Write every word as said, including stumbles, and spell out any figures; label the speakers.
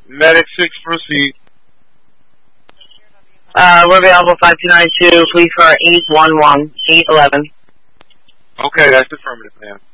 Speaker 1: Medic six, proceed.
Speaker 2: Uh, we're available five two nine two, police car eight one one, eight eleven.
Speaker 1: Okay, that's affirmative, ma'am.